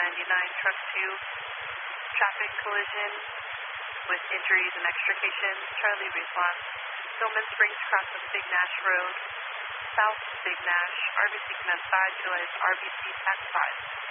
99, truck 2, traffic collision with injuries and extrication. Charlie response. Gilman Springs crossing Big Nash Road, South Big Nash, RBC Command 5, utilize RBC Tax 5.